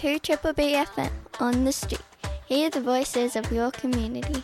2 Triple B FM on the street. Hear the voices of your community.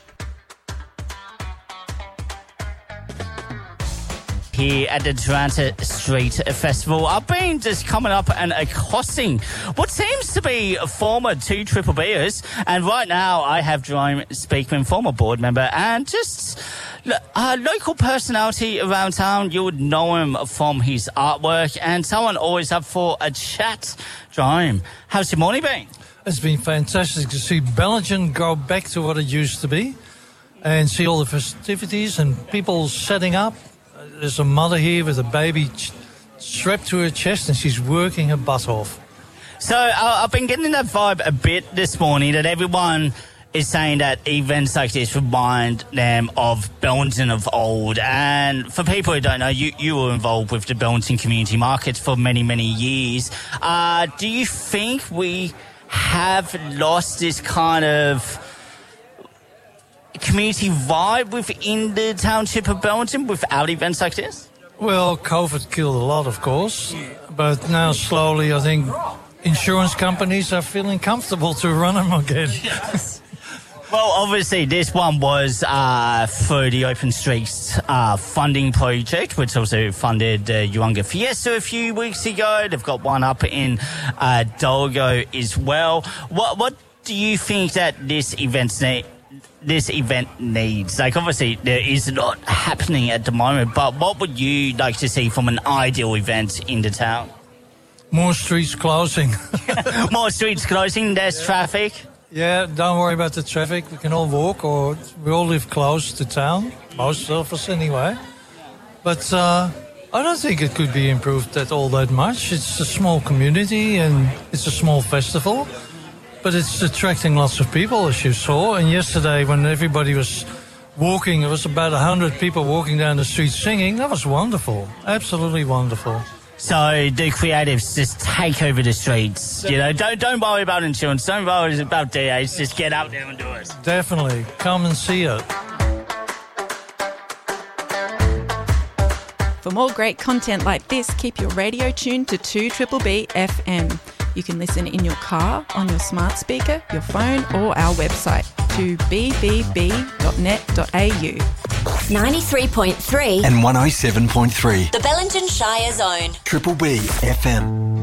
Here at the Taranto Street Festival, I've been just coming up and accosting what seems to be former 2 Triple Bers, and right now I have Jerome Speakman, former board member, and just a local personality around town. You would know him from his artwork, and someone always up for a chat. Jerome, how's your morning been? It's been fantastic to see Bellingen go back to what it used to be and see all the festivities and people setting up. There's a mother here with a baby strapped to her chest and she's working her butt off. So I've been getting that vibe a bit this morning that everyone is saying that events like this remind them of Bellingen of old. And for people who don't know, you were involved with the Bellingen Community Markets for many, many years. Do you think we have lost this kind of community vibe within the township of Bellingen without events like this? Well, COVID killed a lot, of course. But now slowly, I think insurance companies are feeling comfortable to run them again. Yes. Well, obviously, this one was through the Open Streets funding project, which also funded Urunga Fiesta a few weeks ago. They've got one up in Dolgo as well. What do you think that this event needs? Like, obviously, there is a lot happening at the moment, but what would you like to see from an ideal event in the town? More streets closing. More streets closing, less traffic. Yeah, don't worry about the traffic. We can all walk, or we all live close to town. Most of us anyway. But I don't think it could be improved all that much. It's a small community and it's a small festival. But it's attracting lots of people, as you saw. And yesterday, when everybody was walking, there was about 100 people walking down the street singing. That was wonderful. Absolutely wonderful. So the creatives just take over the streets. You know, don't worry about insurance. Don't worry about DAs. Just get out there and do it. Definitely. Come and see it. For more great content like this, keep your radio tuned to 2 Triple B FM. You can listen in your car, on your smart speaker, your phone, or our website, 2bbb.net.au. 93.3 and 107.3. The Bellingen Shire Zone. Triple B FM.